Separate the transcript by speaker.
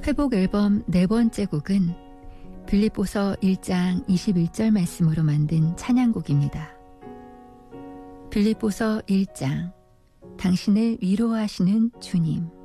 Speaker 1: 회복 앨범 네 번째 곡은 빌립보서 1장 21절 말씀으로 만든 찬양곡입니다. 빌립보서 1장, 당신을 위로하시는 주님.